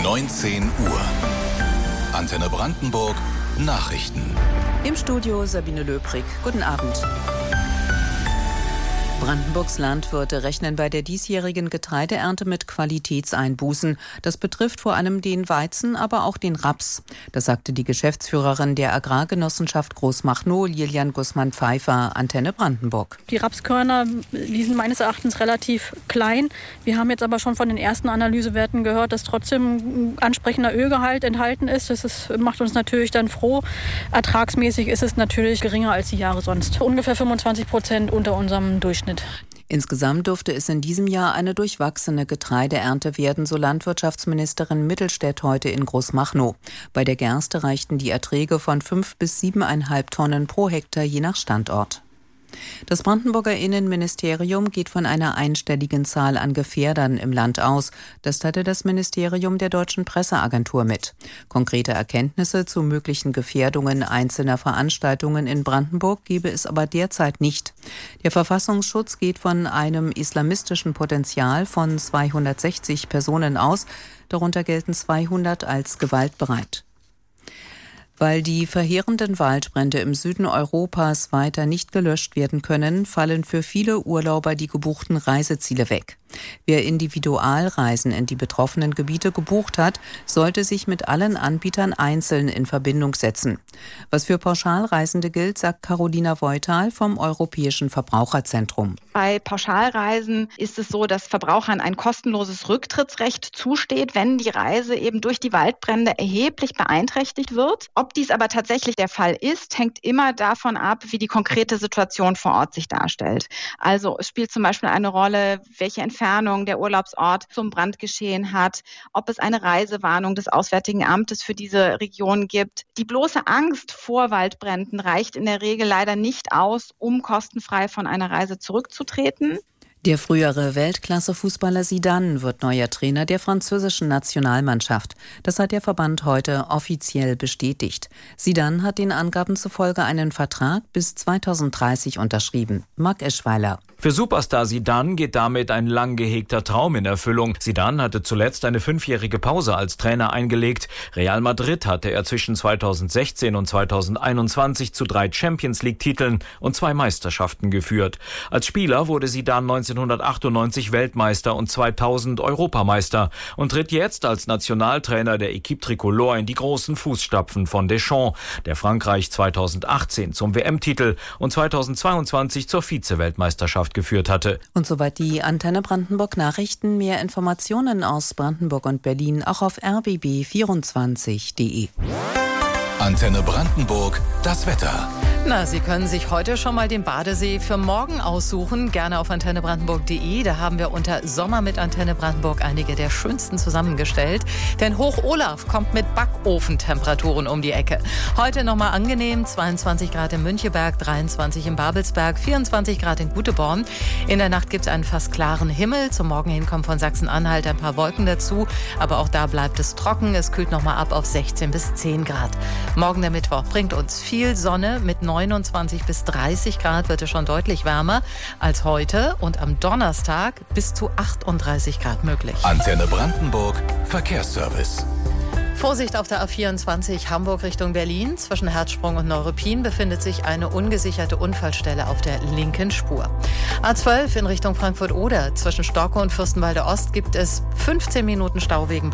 19 Uhr. Antenne Brandenburg Nachrichten. Im Studio Sabine Löbrig. Guten Abend. Brandenburgs Landwirte rechnen bei der diesjährigen Getreideernte mit Qualitätseinbußen. Das betrifft vor allem den Weizen, aber auch den Raps. Das sagte die Geschäftsführerin der Agrargenossenschaft Großmachnow, Lilian Gußmann-Pfeiffer, Antenne Brandenburg. Die Rapskörner, die sind meines Erachtens relativ klein. Wir haben jetzt aber schon von den ersten Analysewerten gehört, dass trotzdem ein ansprechender Ölgehalt enthalten ist. Das macht uns natürlich dann froh. Ertragsmäßig ist es natürlich geringer als die Jahre sonst. Ungefähr 25% unter unserem Durchschnitt. Insgesamt dürfte es in diesem Jahr eine durchwachsene Getreideernte werden, so Landwirtschaftsministerin Mittelstädt heute in Großmachnow. Bei der Gerste reichten die Erträge von 5 bis 7,5 Tonnen pro Hektar je nach Standort. Das Brandenburger Innenministerium geht von einer einstelligen Zahl an Gefährdern im Land aus. Das teilte das Ministerium der Deutschen Presseagentur mit. Konkrete Erkenntnisse zu möglichen Gefährdungen einzelner Veranstaltungen in Brandenburg gebe es aber derzeit nicht. Der Verfassungsschutz geht von einem islamistischen Potenzial von 260 Personen aus. Darunter gelten 200 als gewaltbereit. Weil die verheerenden Waldbrände im Süden Europas weiter nicht gelöscht werden können, fallen für viele Urlauber die gebuchten Reiseziele weg. Wer Individualreisen in die betroffenen Gebiete gebucht hat, sollte sich mit allen Anbietern einzeln in Verbindung setzen. Was für Pauschalreisende gilt, sagt Carolina Voital vom Europäischen Verbraucherzentrum. Bei Pauschalreisen ist es so, dass Verbrauchern ein kostenloses Rücktrittsrecht zusteht, wenn die Reise eben durch die Waldbrände erheblich beeinträchtigt wird. Ob dies aber tatsächlich der Fall ist, hängt immer davon ab, wie die konkrete Situation vor Ort sich darstellt. Also es spielt zum Beispiel eine Rolle, welche Entfernung der Urlaubsort zum Brandgeschehen hat, ob es eine Reisewarnung des Auswärtigen Amtes für diese Region gibt. Die bloße Angst vor Waldbränden reicht in der Regel leider nicht aus, um kostenfrei von einer Reise zurückzutreten. Der frühere Weltklasse-Fußballer Zidane wird neuer Trainer der französischen Nationalmannschaft. Das hat der Verband heute offiziell bestätigt. Zidane hat den Angaben zufolge einen Vertrag bis 2030 unterschrieben. Marc Eschweiler. Für Superstar Zidane geht damit ein lang gehegter Traum in Erfüllung. Zidane hatte zuletzt eine 5-jährige Pause als Trainer eingelegt. Real Madrid hatte er zwischen 2016 und 2021 zu 3 Champions-League-Titeln und 2 Meisterschaften geführt. Als Spieler wurde Zidane 1998 Weltmeister und 2000 Europameister und tritt jetzt als Nationaltrainer der Équipe Tricolore in die großen Fußstapfen von Deschamps, der Frankreich 2018 zum WM-Titel und 2022 zur Vize-Weltmeisterschaft geführt hatte. Und soweit die Antenne Brandenburg Nachrichten. Mehr Informationen aus Brandenburg und Berlin auch auf rbb24.de. Antenne Brandenburg, das Wetter. Sie können sich heute schon mal den Badesee für morgen aussuchen. Gerne auf antennebrandenburg.de. Da haben wir unter Sommer mit Antenne Brandenburg einige der schönsten zusammengestellt. Denn Hoch Olaf kommt mit Backofentemperaturen um die Ecke. Heute nochmal angenehm. 22 Grad in Müncheberg, 23 in Babelsberg, 24 Grad in Guteborn. In der Nacht gibt es einen fast klaren Himmel. Zum Morgen hin kommen von Sachsen-Anhalt ein paar Wolken dazu. Aber auch da bleibt es trocken. Es kühlt nochmal ab auf 16 bis 10 Grad. Morgen der Mittwoch bringt uns viel Sonne. Mit 29 bis 30 Grad wird es schon deutlich wärmer als heute und am Donnerstag bis zu 38 Grad möglich. Antenne Brandenburg Verkehrsservice. Vorsicht auf der A24 Hamburg Richtung Berlin. Zwischen Herzsprung und Neuruppin befindet sich eine ungesicherte Unfallstelle auf der linken Spur. A12 in Richtung Frankfurt-Oder. Zwischen Storkow und Fürstenwalde Ost gibt es 15 Minuten Stau wegen